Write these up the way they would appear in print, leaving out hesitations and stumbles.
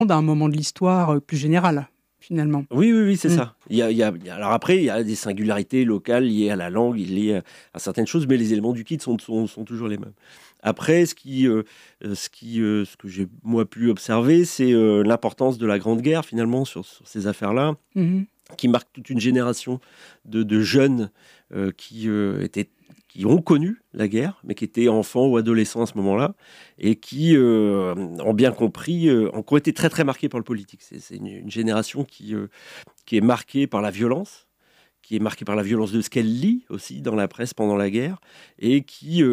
d'un moment de l'histoire plus général, finalement. Oui, c'est ça. Alors après, il y a des singularités locales liées à la langue, liées à certaines choses, mais les éléments du kit sont toujours les mêmes. Après, ce que j'ai moi pu observer, c'est l'importance de la Grande Guerre finalement sur ces affaires-là, qui marque toute une génération de jeunes qui ont connu la guerre, mais qui étaient enfants ou adolescents à ce moment-là, et qui ont bien compris, ont été très très marqués par le politique. C'est une génération qui est marquée par la violence, qui est marquée par la violence de ce qu'elle lit aussi dans la presse pendant la guerre, et qui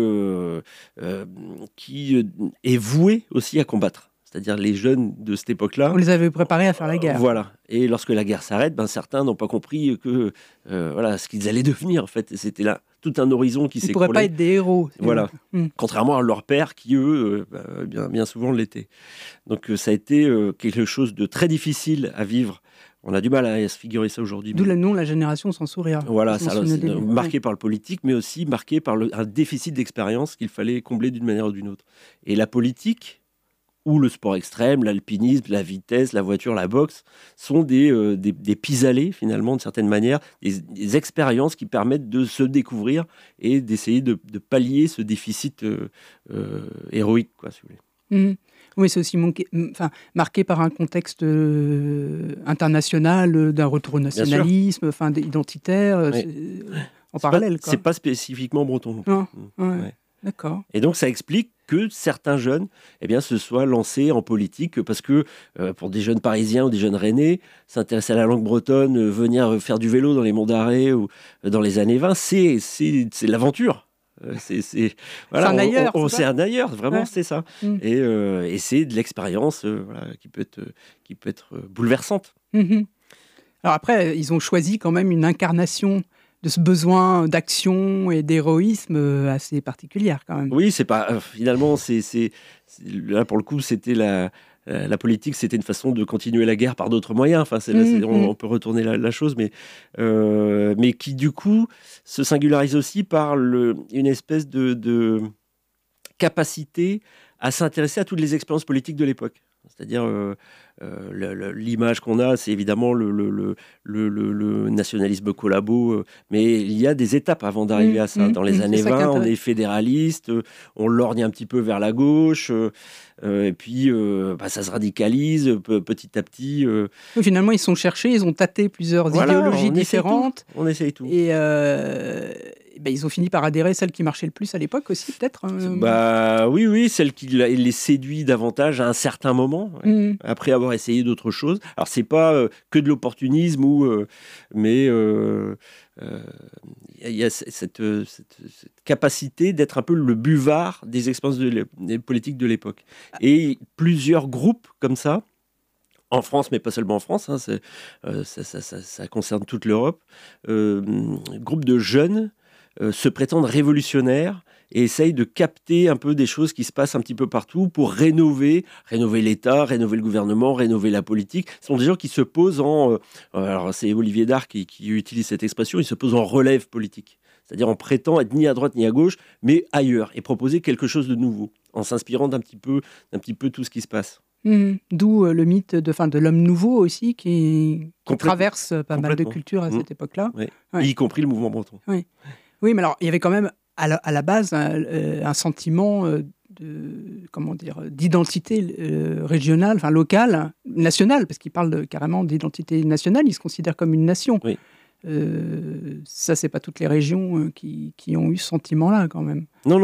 est vouée aussi à combattre. C'est-à-dire les jeunes de cette époque-là. On les avait préparés à faire la guerre. Voilà. Et lorsque la guerre s'arrête, certains n'ont pas compris que ce qu'ils allaient devenir. En fait, c'était là tout un horizon qui s'écroulait. Ils ne pourraient pas être des héros. Voilà. Contrairement à leurs pères qui, eux, bien souvent l'étaient. Donc ça a été quelque chose de très difficile à vivre. On a du mal à se figurer ça aujourd'hui. D'où le nom, la génération sans sourire. Voilà, ça, marqué par le politique, mais aussi marqué par un déficit d'expérience qu'il fallait combler d'une manière ou d'une autre. Et la politique, ou le sport extrême, l'alpinisme, la vitesse, la voiture, la boxe, sont des pis-aller, finalement, de certaine manière, des expériences qui permettent de se découvrir et d'essayer de pallier ce déficit héroïque, quoi, si vous voulez. Oui, c'est aussi marqué par un contexte international, d'un retour au nationalisme, identitaire, en parallèle. C'est pas spécifiquement breton. Ouais. D'accord. Et donc, ça explique que certains jeunes se soient lancés en politique parce que pour des jeunes parisiens ou des jeunes rennais, s'intéresser à la langue bretonne, venir faire du vélo dans les monts d'Arrée ou dans les années 20, c'est l'aventure. C'est un ailleurs. C'est un ailleurs, vraiment, c'est ça. Et c'est de l'expérience qui peut être bouleversante. Alors après, ils ont choisi quand même une incarnation de ce besoin d'action et d'héroïsme assez particulière quand même. Oui, c'est pas finalement là pour le coup c'était la politique, c'était une façon de continuer la guerre par d'autres moyens. Enfin, on peut retourner la chose, mais qui du coup se singularise aussi par une espèce de capacité à s'intéresser à toutes les expériences politiques de l'époque. C'est-à-dire l'image qu'on a, c'est évidemment le nationalisme collabo, mais il y a des étapes avant d'arriver à ça. Dans les années 20, on est fédéraliste, on lorgne un petit peu vers la gauche, et puis ça se radicalise petit à petit. Finalement, ils sont cherchés, ils ont tâté plusieurs idéologies différentes. On essaye tout. Et ils ont fini par adhérer, celle qui marchait le plus à l'époque aussi, peut-être. Oui, celle qui les séduit davantage à un certain moment, après avoir essayé d'autres choses. Alors, c'est pas que de l'opportunisme, mais il y a cette capacité d'être un peu le buvard des expériences des politiques de l'époque. Et plusieurs groupes comme ça, en France, mais pas seulement en France, ça concerne toute l'Europe, groupes de jeunes se prétendent révolutionnaires et essayent de capter un peu des choses qui se passent un petit peu partout pour rénover l'État, rénover le gouvernement, rénover la politique. Ce sont des gens qui se posent alors c'est Olivier Dard qui utilise cette expression, ils se posent en relève politique. C'est-à-dire on prétend être ni à droite ni à gauche, mais ailleurs, et proposer quelque chose de nouveau, en s'inspirant d'un petit peu tout ce qui se passe. D'où le mythe de l'homme nouveau aussi, qui traverse pas mal de cultures à cette époque-là. Oui. Ouais. Y compris le mouvement breton. Oui, mais alors il y avait quand même à la base un sentiment d'identité régionale, locale, nationale, parce qu'il parle carrément d'identité nationale, il se considère comme une nation. Oui. Ça, c'est pas toutes les régions qui ont eu ce sentiment-là, quand même. Non.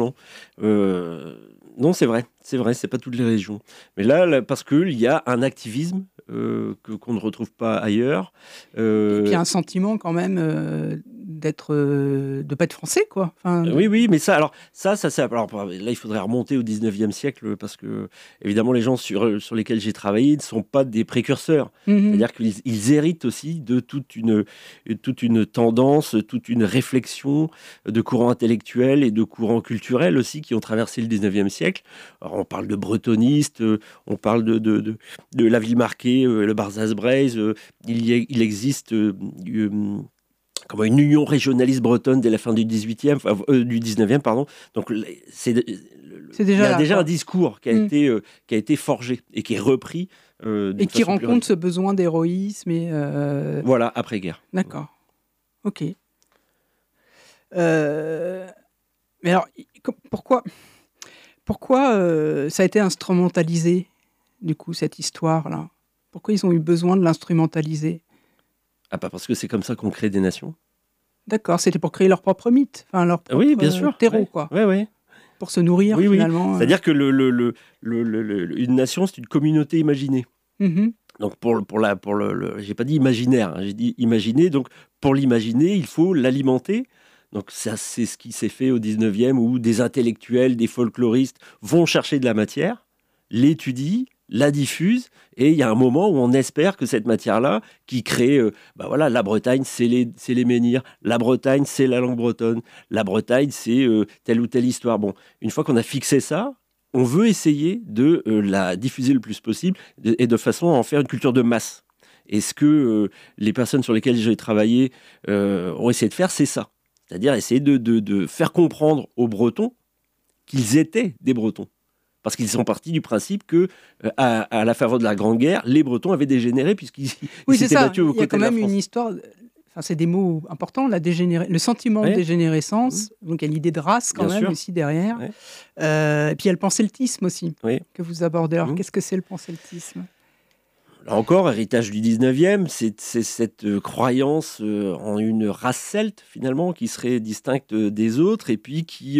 Non, c'est vrai, c'est pas toutes les régions. Mais là parce qu'il y a un activisme qu'on ne retrouve pas ailleurs. Et puis un sentiment quand même de pas être français, quoi. Oui, mais ça, alors là, il faudrait remonter au 19e siècle parce que, évidemment, les gens sur lesquels j'ai travaillé ne sont pas des précurseurs. C'est-à-dire qu'ils héritent aussi de toute une tendance, toute une réflexion de courants intellectuels et de courants culturels aussi qui ont traversé le 19e siècle. Alors, on parle de bretonistes, on parle de la ville marquée, le Barzaz-Breiz. Il existe comme une union régionaliste bretonne dès la fin du 19e, pardon. Donc il y a déjà un discours qui a été forgé et qui est repris Et qui rencontre ce besoin d'héroïsme. Voilà, après-guerre. D'accord. Ok. Mais alors, pourquoi ça a été instrumentalisé, du coup, cette histoire-là? Pourquoi ils ont eu besoin de l'instrumentaliser? Ah, pas parce que c'est comme ça qu'on crée des nations. D'accord, c'était pour créer leur propre mythe, leur propre bien sûr. terreau, quoi. Oui. Pour se nourrir, finalement. C'est-à-dire que une nation, c'est une communauté imaginée. Mm-hmm. Donc j'ai pas dit imaginaire, j'ai dit imaginer. Donc pour l'imaginer, il faut l'alimenter. Donc ça, c'est ce qui s'est fait au 19e, où des intellectuels, des folkloristes vont chercher de la matière, l'étudient, la diffusent, et il y a un moment où on espère que cette matière-là, qui crée, la Bretagne, c'est les menhirs, la Bretagne, c'est la langue bretonne, la Bretagne, c'est telle ou telle histoire. Bon, une fois qu'on a fixé ça, on veut essayer de la diffuser le plus possible et de façon à en faire une culture de masse. Et ce que les personnes sur lesquelles j'ai travaillé ont essayé de faire, c'est ça. C'est-à-dire essayer de faire comprendre aux Bretons qu'ils étaient des Bretons. Parce qu'ils sont partis du principe que, à la faveur de la Grande Guerre, les Bretons avaient dégénéré puisqu'ils s'étaient battus aux côtés de la France. Il y a quand même une histoire... Enfin, c'est des mots importants, le sentiment de dégénérescence, donc il y a l'idée de race quand même aussi derrière. Et puis il y a le panceltisme aussi, que vous abordez. Alors qu'est-ce que c'est le panceltisme? Là encore, héritage du 19e, c'est cette croyance en une race celte, finalement, qui serait distincte des autres et puis qui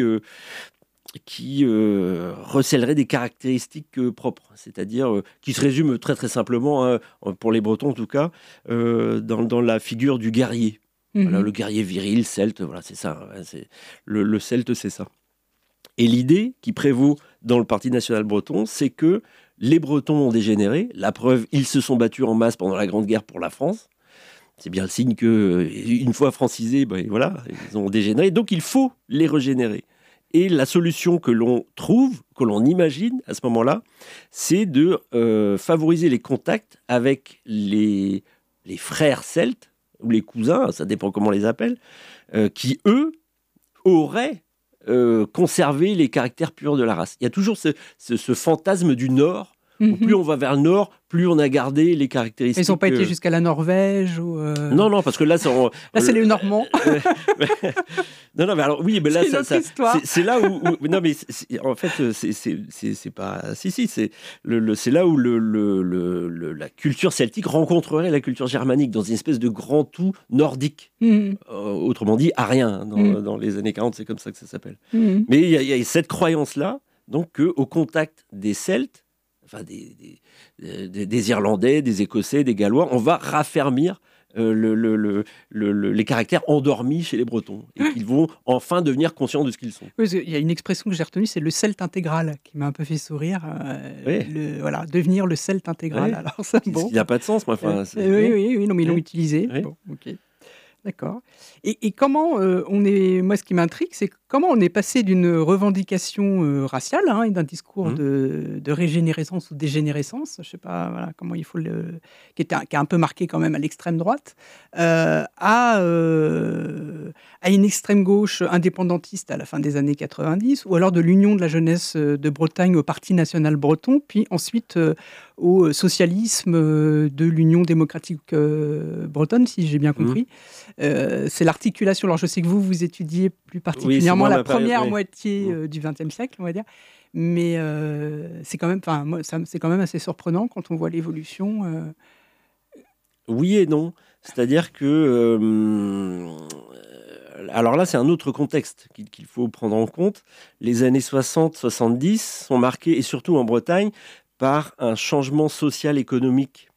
recèlerait des caractéristiques propres, c'est-à-dire qui se résume très très simplement, pour les Bretons en tout cas, dans la figure du guerrier. Voilà, le guerrier viril, celte, voilà, c'est ça. Le celte, c'est ça. Et l'idée qui prévaut dans le Parti national breton, c'est que les Bretons ont dégénéré. La preuve, ils se sont battus en masse pendant la Grande Guerre pour la France. C'est bien le signe qu'une fois francisés, ils ont dégénéré. Donc il faut les régénérer. Et la solution que l'on trouve, que l'on imagine à ce moment-là, c'est de favoriser les contacts avec les frères celtes, ou les cousins, ça dépend comment on les appelle, qui, eux, auraient conservé les caractères purs de la race. Il y a toujours ce fantasme du Nord. Plus on va vers le Nord, plus on a gardé les caractéristiques. Ils n'ont pas été jusqu'à la Norvège ou Non, parce que là, c'est les Normands. Non, mais alors oui, mais là, c'est là où non, mais en fait, c'est pas. Si, c'est là où la culture celtique rencontrerait la culture germanique dans une espèce de grand tout nordique. Autrement dit, arien dans les années 40, c'est comme ça que ça s'appelle. Mais il y a cette croyance-là, donc qu'au contact des Celtes, enfin des Irlandais, des Écossais, des Gallois, on va raffermir les caractères endormis chez les Bretons et qu'ils vont enfin devenir conscients de ce qu'ils sont. Oui, il y a une expression que j'ai retenue, c'est le celte intégral, qui m'a un peu fait sourire. Devenir le celte intégral. Oui. Alors ça, bon. Il n'a pas de sens, moi. Oui, non, mais ils l'ont utilisé. Oui. Bon, ok. D'accord. Et comment moi, ce qui m'intrigue, c'est comment on est passé d'une revendication raciale et d'un discours de régénérescence ou dégénérescence, je sais pas, voilà, comment il faut qui a un peu marqué quand même à l'extrême droite, à une extrême gauche indépendantiste à la fin des années 90, ou alors de l'Union de la jeunesse de Bretagne au Parti national breton, puis ensuite au socialisme de l'Union démocratique bretonne, si j'ai bien compris. C'est l'articulation. Alors, je sais que vous étudiez plus particulièrement la première moitié du XXe siècle, on va dire. Mais c'est quand même assez surprenant quand on voit l'évolution. Oui et non. C'est-à-dire que... alors là, c'est un autre contexte qu'il faut prendre en compte. Les années 60-70 sont marquées, et surtout en Bretagne, par un changement social-économique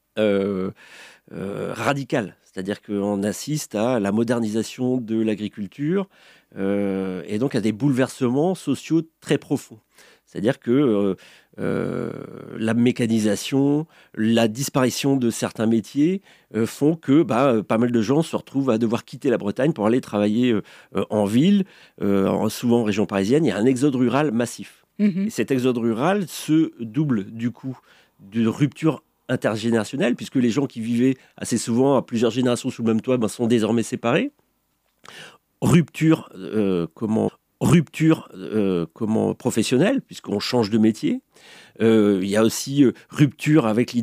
radical. C'est-à-dire qu'on assiste à la modernisation de l'agriculture et donc à des bouleversements sociaux très profonds. C'est-à-dire que la mécanisation, la disparition de certains métiers font que pas mal de gens se retrouvent à devoir quitter la Bretagne pour aller travailler en ville, souvent en région parisienne. Il y a un exode rural massif. Et cet exode rural se double du coup de rupture intergénérationnelle, puisque les gens qui vivaient assez souvent à plusieurs générations sous le même toit sont désormais séparés. Rupture rupture professionnelle, puisqu'on change de métier. Il y a aussi rupture avec l'idée